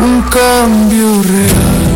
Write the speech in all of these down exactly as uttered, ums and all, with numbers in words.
un cambio real.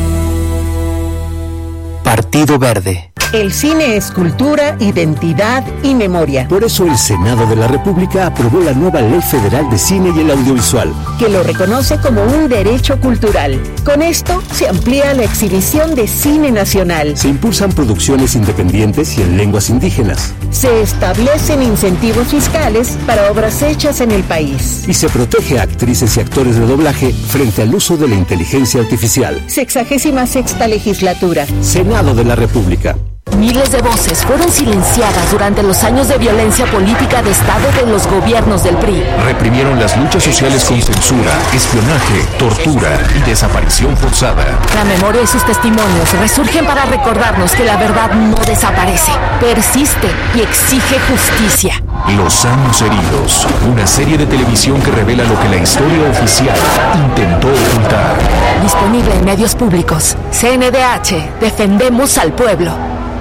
Partido Verde. El cine es cultura, identidad y memoria. Por eso el Senado de la República aprobó la nueva Ley Federal de Cine y el Audiovisual, que lo reconoce como un derecho cultural. Con esto se amplía la exhibición de cine nacional. Se impulsan producciones independientes y en lenguas indígenas. Se establecen incentivos fiscales para obras hechas en el país. Y se protege a actrices y actores de doblaje frente al uso de la inteligencia artificial. Sexagésima sexta legislatura. Senado de la República. Miles de voces fueron silenciadas durante los años de violencia política de Estado de los gobiernos del P R I. Reprimieron las luchas sociales con censura, espionaje, tortura y desaparición forzada. La memoria y sus testimonios resurgen para recordarnos que la verdad no desaparece, persiste y exige justicia. Los años heridos, una serie de televisión que revela lo que la historia oficial intentó ocultar. Disponible en medios públicos. C N D H, defendemos al pueblo.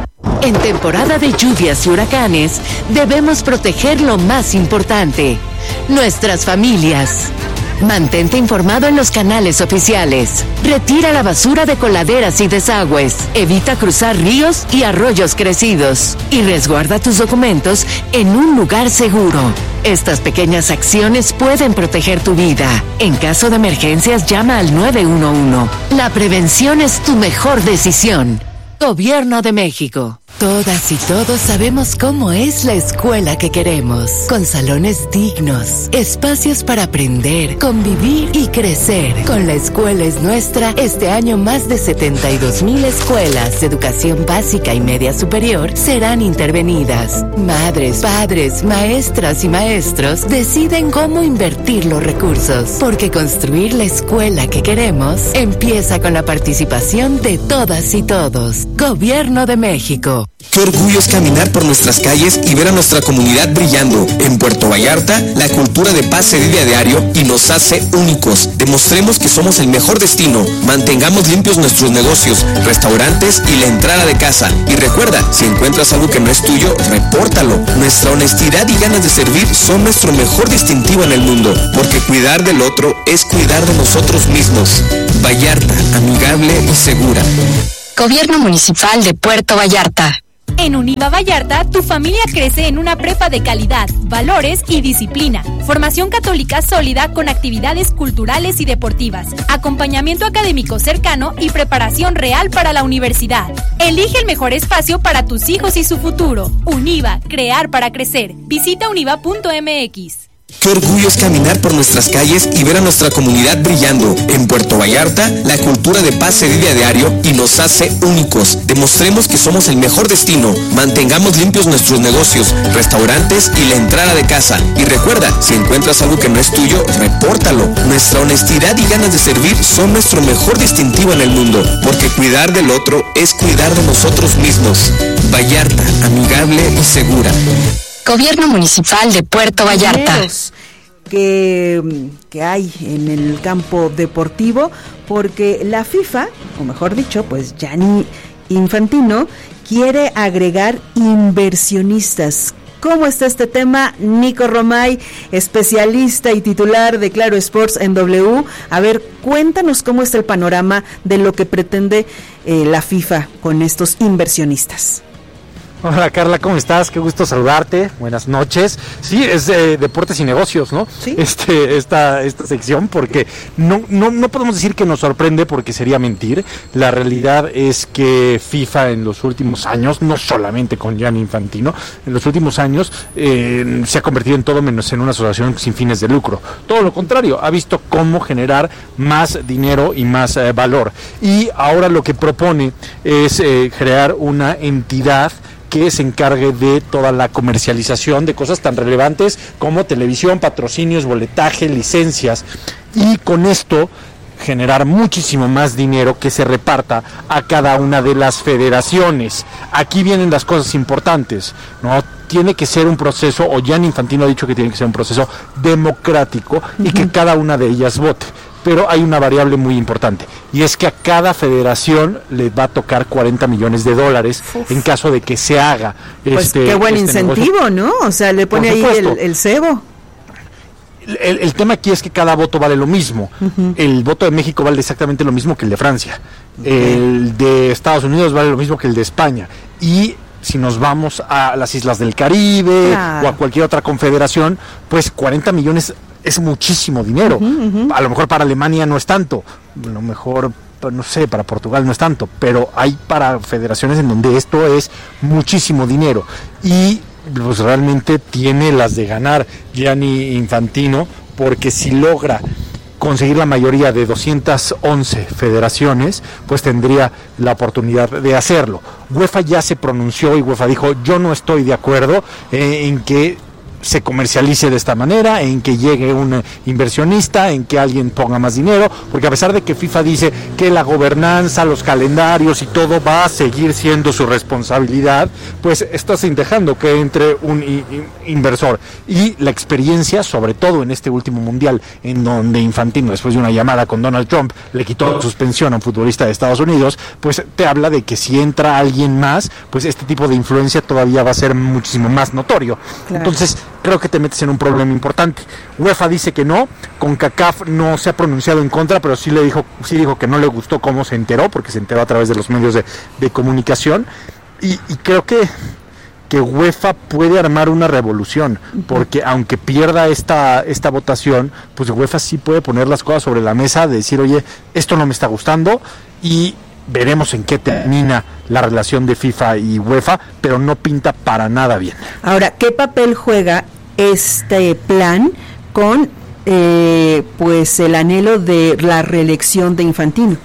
En temporada de lluvias y huracanes, debemos proteger lo más importante, nuestras familias. Mantente informado en los canales oficiales. Retira la basura de coladeras y desagües. Evita cruzar ríos y arroyos crecidos. Y resguarda tus documentos en un lugar seguro. Estas pequeñas acciones pueden proteger tu vida. En caso de emergencias, llama al nueve uno uno. La prevención es tu mejor decisión. Gobierno de México. Todas y todos sabemos cómo es la escuela que queremos, con salones dignos, espacios para aprender, convivir y crecer. Con La Escuela es Nuestra, este año más de setenta y dos mil escuelas de educación básica y media superior serán intervenidas. Madres, padres, maestras y maestros deciden cómo invertir los recursos, porque construir la escuela que queremos empieza con la participación de todas y todos. Gobierno de México. Qué orgullo es caminar por nuestras calles y ver a nuestra comunidad brillando. En Puerto Vallarta, la cultura de paz se vive a diario y nos hace únicos. Demostremos que somos el mejor destino. Mantengamos limpios nuestros negocios, restaurantes y la entrada de casa. Y recuerda, si encuentras algo que no es tuyo, repórtalo. Nuestra honestidad y ganas de servir son nuestro mejor distintivo en el mundo, porque cuidar del otro es cuidar de nosotros mismos. Vallarta, amigable y segura. Gobierno Municipal de Puerto Vallarta. En Univa Vallarta, tu familia crece en una prepa de calidad, valores y disciplina. Formación católica sólida con actividades culturales y deportivas, acompañamiento académico cercano y preparación real para la universidad. Elige el mejor espacio para tus hijos y su futuro. Univa, crear para crecer. Visita univa punto m x. Qué orgullo es caminar por nuestras calles y ver a nuestra comunidad brillando. En Puerto Vallarta, la cultura de paz se vive a diario y nos hace únicos. Demostremos que somos el mejor destino. Mantengamos limpios nuestros negocios, restaurantes y la entrada de casa. Y recuerda, si encuentras algo que no es tuyo, repórtalo. Nuestra honestidad y ganas de servir son nuestro mejor distintivo en el mundo, porque cuidar del otro es cuidar de nosotros mismos. Vallarta, amigable y segura. Gobierno Municipal de Puerto Vallarta. Que, que hay en el campo deportivo, porque la FIFA, o mejor dicho, pues Gianni Infantino, quiere agregar inversionistas. ¿Cómo está este tema? Nico Romay, especialista y titular de Claro Sports en W. A ver, cuéntanos cómo está el panorama de lo que pretende eh, la FIFA con estos inversionistas. Hola Carla, ¿cómo estás? Qué gusto saludarte. Buenas noches. Sí, es eh, deportes y negocios, ¿no? ¿Sí? Este, esta, esta sección, porque no, no, no podemos decir que nos sorprende, porque sería mentir. La realidad es que FIFA en los últimos años, no solamente con Gianni Infantino, en los últimos años eh, se ha convertido en todo menos en una asociación sin fines de lucro. Todo lo contrario, ha visto cómo generar más dinero y más eh, valor. Y ahora lo que propone es eh, crear una entidad que se encargue de toda la comercialización de cosas tan relevantes como televisión, patrocinios, boletaje, licencias, y con esto generar muchísimo más dinero que se reparta a cada una de las federaciones. Aquí vienen las cosas importantes, ¿no? Tiene que ser un proceso, o Gianni Infantino ha dicho que tiene que ser un proceso democrático, uh-huh, y que cada una de ellas vote. Pero hay una variable muy importante, y es que a cada federación le va a tocar cuarenta millones de dólares. Uf. En caso de que se haga pues este, qué buen este incentivo, negocio. ¿No? O sea, le pone ahí el, el cebo. el, el tema aquí es que cada voto vale lo mismo. Uh-huh. El voto de México vale exactamente lo mismo que el de Francia. Okay. El de Estados Unidos vale lo mismo que el de España. Y si nos vamos a las islas del Caribe, claro, o a cualquier otra confederación, pues cuarenta millones es muchísimo dinero. Uh-huh, uh-huh. A lo mejor para Alemania no es tanto, a lo mejor, no sé, para Portugal no es tanto, pero hay para federaciones en donde esto es muchísimo dinero. Y pues realmente tiene las de ganar Gianni Infantino, porque si logra conseguir la mayoría de doscientas once federaciones, pues tendría la oportunidad de hacerlo. UEFA ya se pronunció y UEFA dijo: yo no estoy de acuerdo eh, en que se comercialice de esta manera, en que llegue un inversionista, en que alguien ponga más dinero, porque a pesar de que FIFA dice que la gobernanza, los calendarios y todo va a seguir siendo su responsabilidad, pues está sin dejando que entre un i- inversor. Y la experiencia, sobre todo en este último mundial, en donde Infantino, después de una llamada con Donald Trump, le quitó la suspensión a un futbolista de Estados Unidos, pues te habla de que si entra alguien más, pues este tipo de influencia todavía va a ser muchísimo más notorio. Claro. Entonces, creo que te metes en un problema importante. UEFA dice que no, CONCACAF no se ha pronunciado en contra, pero sí le dijo, sí dijo que no le gustó cómo se enteró, porque se enteró a través de los medios de, de comunicación, y, y creo que que UEFA puede armar una revolución, porque aunque pierda esta esta votación, pues UEFA sí puede poner las cosas sobre la mesa, de decir: oye, esto no me está gustando, y veremos en qué termina la relación de FIFA y UEFA, pero no pinta para nada bien. Ahora, ¿qué papel juega este plan con eh, pues el anhelo de la reelección de Infantino?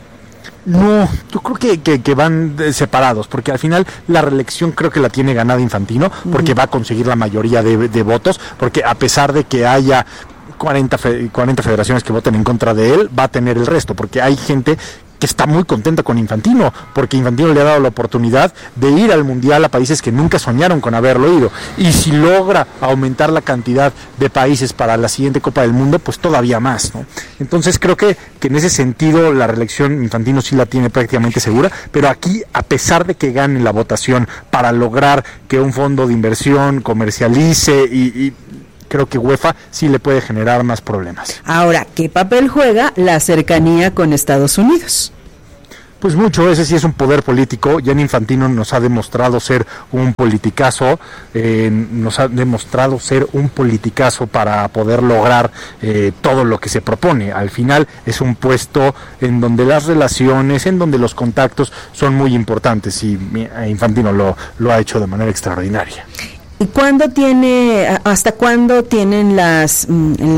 No, yo creo que, que, que van separados, porque al final la reelección creo que la tiene ganada Infantino, porque uh-huh. va a conseguir la mayoría de, de votos, porque a pesar de que haya cuarenta, fe, cuarenta federaciones que voten en contra de él, va a tener el resto, porque hay gente que está muy contenta con Infantino, porque Infantino le ha dado la oportunidad de ir al Mundial a países que nunca soñaron con haberlo ido, y si logra aumentar la cantidad de países para la siguiente Copa del Mundo, pues todavía más, ¿no? Entonces creo que, que en ese sentido la reelección Infantino sí la tiene prácticamente segura, pero aquí, a pesar de que gane la votación para lograr que un fondo de inversión comercialice y, y creo que UEFA sí le puede generar más problemas. Ahora, ¿qué papel juega la cercanía con Estados Unidos? Pues mucho, ese sí es un poder político. Gianni Infantino nos ha demostrado ser un politicazo, eh, nos ha demostrado ser un politicazo para poder lograr eh, todo lo que se propone. Al final es un puesto en donde las relaciones, en donde los contactos son muy importantes, y Infantino lo, lo ha hecho de manera extraordinaria. ¿Y cuándo tiene, hasta cuándo tienen las,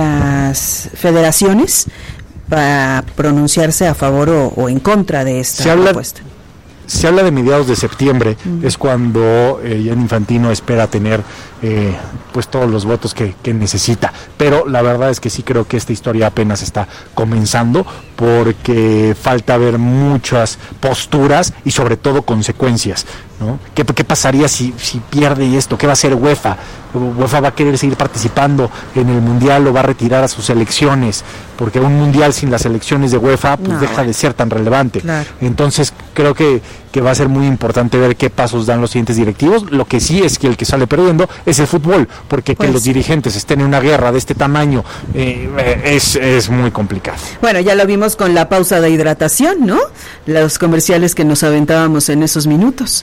las federaciones para pronunciarse a favor o, o en contra de esta se habla, propuesta? Se habla de mediados de septiembre, uh-huh. es cuando eh, Gianni Infantino espera tener eh, pues todos los votos que, que necesita, pero la verdad es que sí creo que esta historia apenas está comenzando, porque falta ver muchas posturas y sobre todo consecuencias, ¿no? ¿Qué, qué pasaría si, si pierde esto? ¿Qué va a hacer UEFA? UEFA va a querer seguir participando en el Mundial o va a retirar a sus selecciones, porque un Mundial sin las selecciones de UEFA pues no, deja de ser tan relevante. Claro. Entonces creo que, que va a ser muy importante ver qué pasos dan los siguientes directivos. Lo que sí es que el que sale perdiendo es el fútbol, porque pues, que los dirigentes estén en una guerra de este tamaño eh, es, es muy complicado. Bueno, ya lo vimos con la pausa de hidratación, ¿no? Los comerciales que nos aventábamos en esos minutos.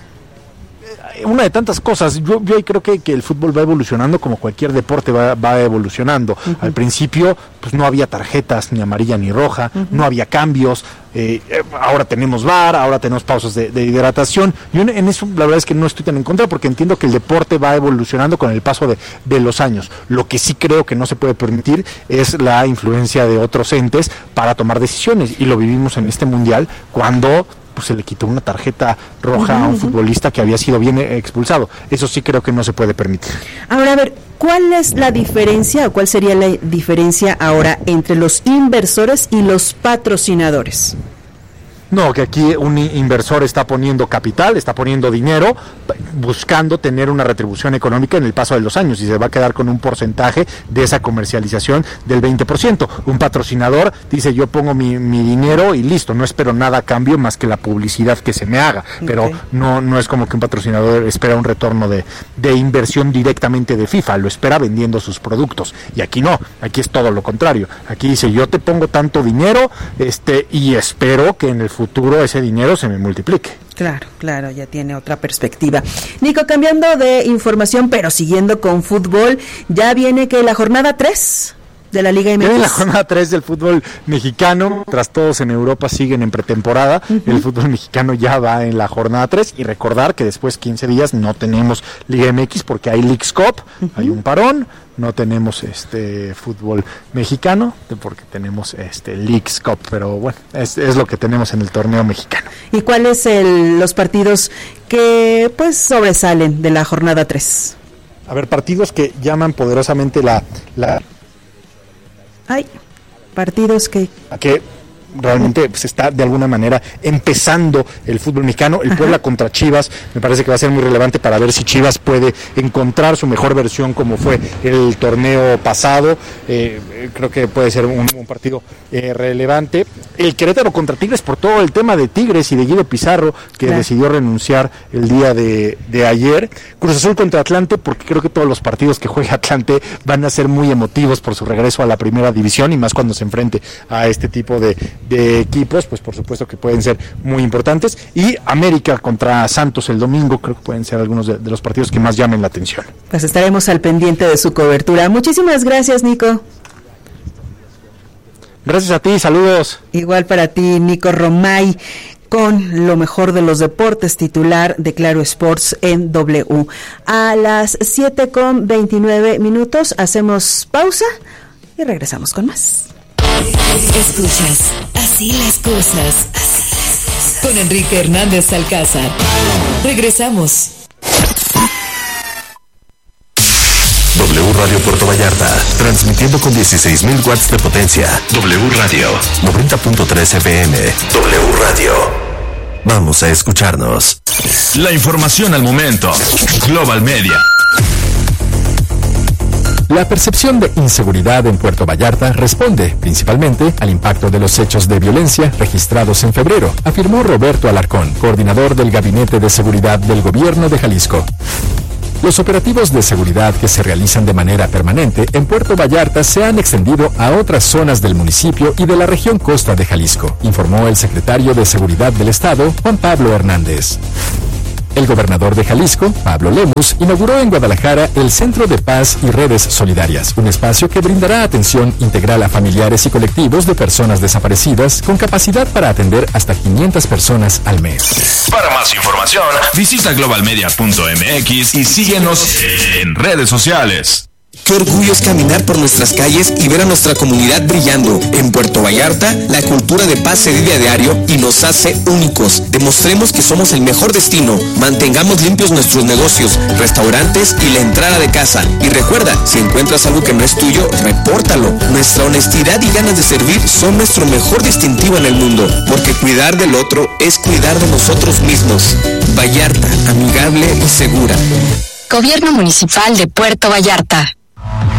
Una de tantas cosas. Yo, yo creo que, que el fútbol va evolucionando como cualquier deporte va, va evolucionando. Uh-huh. Al principio pues no había tarjetas ni amarilla ni roja, uh-huh. no había cambios, eh, ahora tenemos V A R, ahora tenemos pausas de, de hidratación. Yo en, en eso la verdad es que no estoy tan en contra, porque entiendo que el deporte va evolucionando con el paso de, de los años. Lo que sí creo que no se puede permitir es la influencia de otros entes para tomar decisiones, y lo vivimos en este Mundial cuando pues se le quitó una tarjeta roja uh-huh, a un uh-huh. futbolista que había sido bien expulsado. Eso sí creo que no se puede permitir. Ahora, a ver, ¿cuál es la diferencia o cuál sería la diferencia ahora entre los inversores y los patrocinadores? No, que aquí un inversor está poniendo capital, está poniendo dinero, buscando tener una retribución económica en el paso de los años y se va a quedar con un porcentaje de esa comercialización del veinte por ciento. Un patrocinador dice, yo pongo mi, mi dinero y listo, no espero nada a cambio más que la publicidad que se me haga, okay. Pero no, no es como que un patrocinador espera un retorno de, de inversión directamente de FIFA, lo espera vendiendo sus productos. Y aquí no, aquí es todo lo contrario. Aquí dice, yo te pongo tanto dinero este y espero que en el futuro ese dinero se me multiplique. Claro, claro, ya tiene otra perspectiva. Nico, cambiando de información, pero siguiendo con fútbol, ya viene que la jornada tres de la Liga M X. En la jornada tres del fútbol mexicano, tras todos en Europa siguen en pretemporada, uh-huh. El fútbol mexicano ya va en la jornada tres y recordar que después quince días no tenemos Liga M X porque hay Leagues Cup, uh-huh. Hay un parón, no tenemos este fútbol mexicano porque tenemos este Leagues Cup, pero bueno, es, es lo que tenemos en el torneo mexicano. ¿Y cuáles son los partidos que pues sobresalen de la jornada tres? A ver, partidos que llaman poderosamente la... la Hay partidos que... que realmente pues, está de alguna manera empezando el fútbol mexicano. El Puebla contra Chivas me parece que va a ser muy relevante para ver si Chivas puede encontrar su mejor versión como fue el torneo pasado. Eh, creo que puede ser un, un partido eh, relevante. El Querétaro contra Tigres por todo el tema de Tigres y de Guido Pizarro, que claro. decidió renunciar el día de, de ayer. Cruz Azul contra Atlante, porque creo que todos los partidos que juega Atlante van a ser muy emotivos por su regreso a la primera división y más cuando se enfrente a este tipo de de equipos, pues por supuesto que pueden ser muy importantes. Y América contra Santos el domingo, creo que pueden ser algunos de, de los partidos que más llamen la atención. Pues estaremos al pendiente de su cobertura. Muchísimas gracias, Nico. Gracias a ti, saludos. Igual para ti, Nico Romay, con lo mejor de los deportes, titular de Claro Sports en W. A las siete con veintinueve minutos hacemos pausa y regresamos con más. Escuchas Así las cosas con Enrique Hernández Alcázar. Regresamos. W Radio Puerto Vallarta, transmitiendo con dieciséis mil watts de potencia. W Radio, noventa punto tres F M. W Radio. Vamos a escucharnos. La información al momento. Global Media. La percepción de inseguridad en Puerto Vallarta responde principalmente al impacto de los hechos de violencia registrados en febrero, afirmó Roberto Alarcón, coordinador del Gabinete de Seguridad del Gobierno de Jalisco. Los operativos de seguridad que se realizan de manera permanente en Puerto Vallarta se han extendido a otras zonas del municipio y de la región costa de Jalisco, informó el secretario de Seguridad del Estado, Juan Pablo Hernández. El gobernador de Jalisco, Pablo Lemus, inauguró en Guadalajara el Centro de Paz y Redes Solidarias, un espacio que brindará atención integral a familiares y colectivos de personas desaparecidas con capacidad para atender hasta quinientas personas al mes. Para más información, visita global media punto m x y síguenos en redes sociales. Qué orgullo es caminar por nuestras calles y ver a nuestra comunidad brillando. En Puerto Vallarta, la cultura de paz se vive a diario y nos hace únicos. Demostremos que somos el mejor destino. Mantengamos limpios nuestros negocios, restaurantes y la entrada de casa. Y recuerda, si encuentras algo que no es tuyo, repórtalo. Nuestra honestidad y ganas de servir son nuestro mejor distintivo en el mundo, porque cuidar del otro es cuidar de nosotros mismos. Vallarta, amigable y segura. Gobierno Municipal de Puerto Vallarta.